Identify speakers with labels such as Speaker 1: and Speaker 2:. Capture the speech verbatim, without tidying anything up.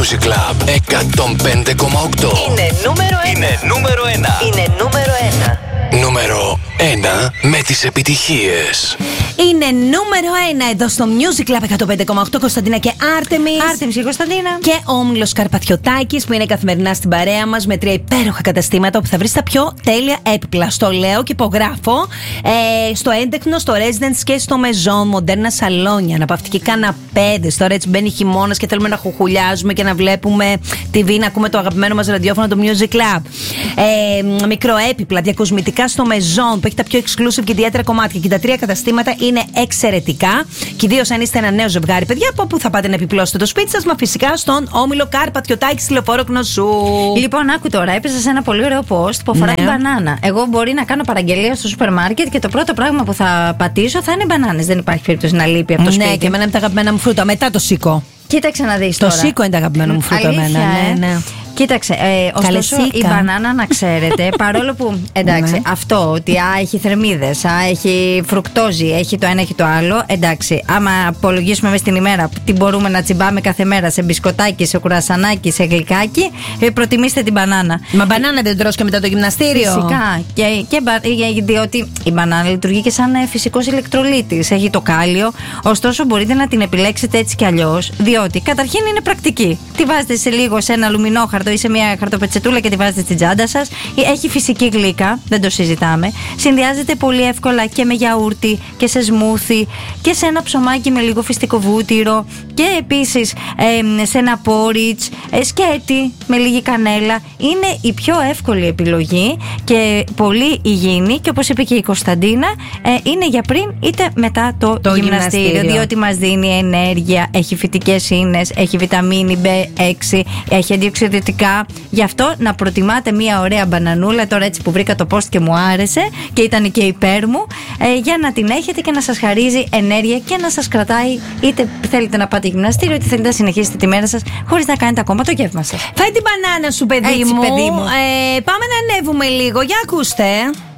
Speaker 1: Music Club εκατόν πέντε κόμμα οκτώ.
Speaker 2: Είναι νούμερο ένα.
Speaker 1: Είναι νούμερο ένα.
Speaker 2: Είναι νούμερο ένα.
Speaker 1: Νούμερο ένα με τις επιτυχίες.
Speaker 3: Είναι νούμερο ένα εδώ στο Music Club εκατόν πέντε κόμμα οκτώ. Κωνσταντίνα και Άρτεμις. Άρτεμις και Κωνσταντίνα. Και ο Όμιλος Καρπαθιωτάκης που είναι καθημερινά στην παρέα μας με τρία υπέροχα καταστήματα όπου θα βρεις τα πιο τέλεια έπιπλα. Στο λέω και υπογράφω. Ε, στο Έντεκνο, στο Residence και στο Maison. Μοντέρνα σαλόνια, αναπαυτικοί καναπέδες. Τώρα έτσι μπαίνει χειμώνας και θέλουμε να χουχουλιάζουμε και να βλέπουμε τι βι, να ακούμε το αγαπημένο μας ραδιόφωνο, το Music Club. Ε, μικροέπιπλα, διακοσμητικά στο Maison που έχει τα πιο exclusive και ιδιαίτερα κομμάτια. Και τα τρία καταστήματα είναι εξαιρετικά. Και ιδίως αν είστε ένα νέο ζευγάρι, παιδιά, από όπου θα πάτε να επιπλώσετε το σπίτι σας, μα φυσικά στον Όμιλο Καρπαθιωτάκη στη Λεωφόρο Κνωσού.
Speaker 4: Λοιπόν, άκου τώρα, έπαιζα σε ένα πολύ ωραίο post που αφορά
Speaker 3: Ναι.
Speaker 4: την μπανάνα. Εγώ μπορεί να κάνω παραγγελία στο σούπερ μάρκετ και το πρώτο πράγμα που θα πατήσω θα είναι μπανάνες. Δεν υπάρχει περίπτωση να λείπει από το σπίτι.
Speaker 3: Ναι, και εμένα είναι τα αγαπημένα μου φρούτα. Μετά το σίκο.
Speaker 4: Κοίταξε να δεις
Speaker 3: Το
Speaker 4: τώρα.
Speaker 3: σίκο είναι τα αγαπημένα μου φρούτα.
Speaker 4: Αλήθεια,
Speaker 3: εμένα,
Speaker 4: ε?
Speaker 3: ναι, ναι.
Speaker 4: Κοίταξε, ε, ωστόσο
Speaker 3: Καλεσίκα.
Speaker 4: η μπανάνα να ξέρετε, παρόλο που εντάξει,
Speaker 3: Ναι.
Speaker 4: αυτό ότι α, έχει θερμίδες, α, έχει φρουκτόζη, έχει το ένα, έχει το άλλο, εντάξει, άμα απολογίσουμε μέσα στην ημέρα τι μπορούμε να τσιμπάμε κάθε μέρα σε μπισκοτάκι, σε κουρασανάκι, σε γλυκάκι, ε, προτιμήστε την μπανάνα.
Speaker 3: Μα μπανάνα δεν τρως και μετά το γυμναστήριο.
Speaker 4: Φυσικά. Και, και, μπα- ε, διότι η μπανάνα λειτουργεί και σαν ε, φυσικός ηλεκτρολίτης. Έχει το κάλιο. Ωστόσο, μπορείτε να την επιλέξετε έτσι κι αλλιώς. Διότι καταρχήν είναι πρακτική. Τη βάζετε σε λίγο σε ένα αλουμινόχαρτο ή σε μια χαρτοπετσετούλα και τη βάζετε στην τσάντα σας. Έχει φυσική γλύκα. Δεν το συζητάμε. Συνδυάζεται πολύ εύκολα και με γιαούρτι και σε σμούθι και σε ένα ψωμάκι με λίγο φυστικό βούτυρο. Και επίσης ε, σε ένα πόριτς, ε, σκέτη με λίγη κανέλα. Είναι η πιο εύκολη επιλογή και πολύ υγιεινή και όπως είπε και η Κωνσταντίνα, ε, είναι για πριν είτε μετά το,
Speaker 3: Το
Speaker 4: γυμναστήριο,
Speaker 3: γυμναστήριο.
Speaker 4: διότι μας δίνει ενέργεια, έχει φυτικές ίνες, έχει βιταμίνη μπι έξι, έχει αντιοξυδοτικά. Γι' αυτό να προτιμάτε μια ωραία μπανανούλα, τώρα έτσι που βρήκα το post και μου άρεσε και ήταν και υπέρ μου, ε, για να την έχετε και να σας χαρίζει ενέργεια και να σας κρατάει, είτε θέλετε να πάτε γυμναστήριο, είτε θέλετε να συνεχίσετε τη μέρα σας χωρίς να κάνετε ακόμα το γεύμα σας.
Speaker 3: Φάει την μπανάνα σου, παιδί
Speaker 4: Έτσι,
Speaker 3: μου.
Speaker 4: παιδί μου.
Speaker 3: Ε, πάμε να ανέβουμε λίγο. Για ακούστε.